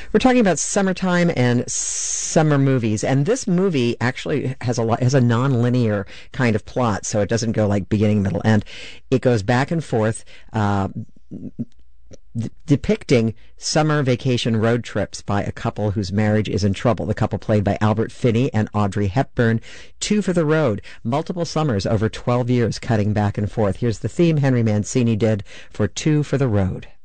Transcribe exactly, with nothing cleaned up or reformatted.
We're talking about summertime and summer movies, and this movie actually has a lot, has a non-linear kind of plot, so it doesn't go like beginning, middle, end. It goes back and forth, uh, d- depicting summer vacation road trips by a couple whose marriage is in trouble. The couple played by Albert Finney and Audrey Hepburn. Two for the road, multiple summers over twelve years, cutting back and forth. Here's the theme Henry Mancini did for Two for the Road.